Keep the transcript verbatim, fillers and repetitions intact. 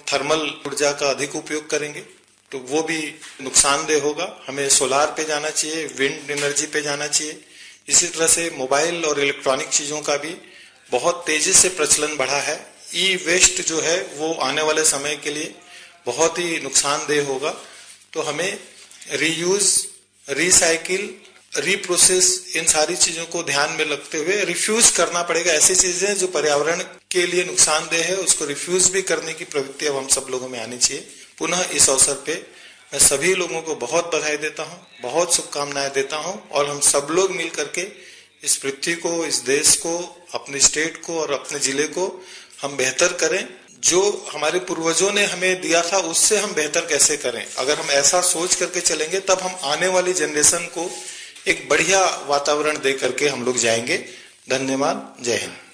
Thermal ऊर्जा का अधिक उपयोग करेंगे तो वो भी नुकसानदेह होगा। हमें सोलार पे जाना चाहिए, विंड एनर्जी पे जाना चाहिए। इसी तरह से मोबाइल और इलेक्ट्रॉनिक चीजों का भी बहुत तेजी से प्रचलन बढ़ा है। ई वेस्ट जो है वो आने वाले समय के लिए बहुत ही नुकसानदेह होगा। तो हमें रीयूज, रिसाइकिल, रीप्रोसेस, इन सारी चीजों को ध्यान में रखते हुए रिफ्यूज करना पड़ेगा। ऐसी चीजें जो पर्यावरण के लिए नुकसानदेह है उसको रिफ्यूज भी करने की प्रवृत्ति अब हम सब लोगों में आनी चाहिए। पुनः इस अवसर पे मैं सभी लोगों को बहुत बधाई देता हूँ, बहुत शुभकामनाएं देता हूँ और हम सब लोग मिल करके इस पृथ्वी को, इस देश को, अपने स्टेट को और अपने जिले को हम बेहतर करें। जो हमारे पूर्वजों ने हमें दिया था उससे हम बेहतर कैसे करें। अगर हम ऐसा सोच करके चलेंगे तब हम आने वाली जनरेशन को एक बढ़िया वातावरण दे करके हम लोग जाएंगे। धन्यवाद। जय हिंद।